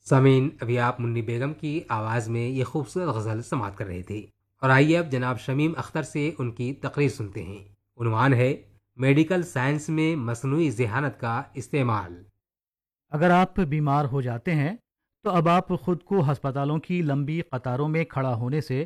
समीन, अभी आप मुन्नी बेगम की आवाज़ में ये खूबसूरत गज़ल समात कर रहे थे। और आइए अब जनाब शमीम अख्तर से उनकी तकरीर सुनते हैं। उन्वान है मेडिकल साइंस में मसनूई ज़हानत का इस्तेमाल। अगर आप बीमार हो जाते हैं तो अब आप खुद को अस्पतालों की लंबी कतारों में खड़ा होने से